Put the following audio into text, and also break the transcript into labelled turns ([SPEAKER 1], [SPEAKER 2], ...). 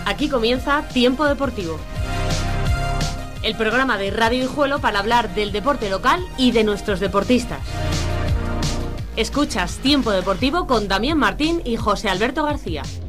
[SPEAKER 1] Aquí comienza Tiempo Deportivo, el programa de Radio Guijuelo para hablar del deporte local y de nuestros deportistas. Escuchas Tiempo Deportivo con Damián Martín y José Alberto García.